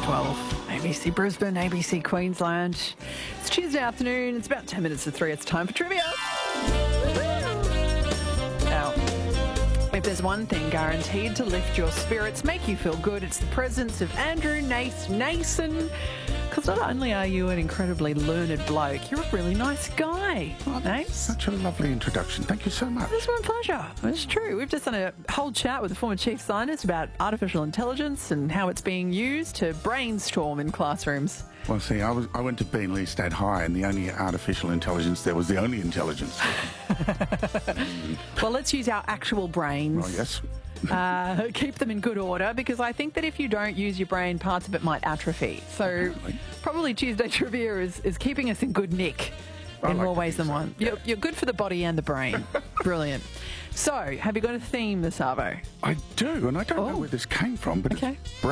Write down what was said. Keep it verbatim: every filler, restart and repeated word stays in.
twelve. A B C Brisbane, A B C Queensland. It's Tuesday afternoon. It's about ten minutes to three. It's time for trivia. Now, if there's one thing guaranteed to lift your spirits, make you feel good, it's the presence of Andrew Nath- Nason. Because not only are you an incredibly learned bloke, you're a really nice guy. Oh, Nath. such a lovely introduction. Thank you so much. It's my pleasure. It's true. We've just done a whole chat with the former chief scientist about artificial intelligence and how it's being used to brainstorm in classrooms. Well, see, I was I went to Beenleigh State High, and the only artificial intelligence there was the only intelligence. Well, let's use our actual brains. Oh, yes. Uh, keep them in good order, because I think that if you don't use your brain, parts of it might atrophy. So Apparently. probably Tuesday Trivia is, is keeping us in good nick I in like more to ways than think so. one. You're, you're good for the body and the brain. Brilliant. So, have you got a theme this Arvo? I do, and I don't know Oh. where this came from, but Okay. it's